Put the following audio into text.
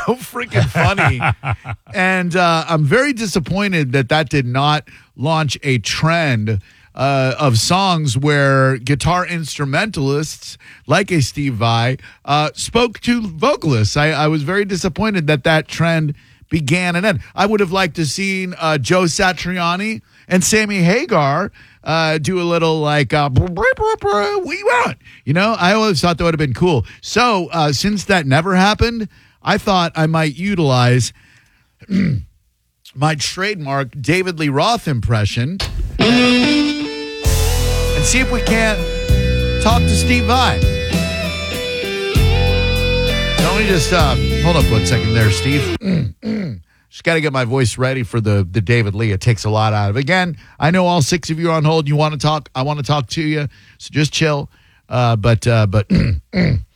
freaking funny. And I'm very disappointed that did not launch a trend of songs where guitar instrumentalists like a Steve Vai spoke to vocalists. I was very disappointed that trend began and ended. I would have liked to seen Joe Satriani and Sammy Hagar do a little like, what you want? You know, I always thought that would have been cool. So since that never happened, I thought I might utilize my trademark David Lee Roth impression and see if we can't talk to Steve Vai. Let me just hold up 1 second there, Steve. Just got to get my voice ready for the David Lee. It takes a lot out of it. Again, I know all 6 of you are on hold. You want to talk. I want to talk to you. So just chill. But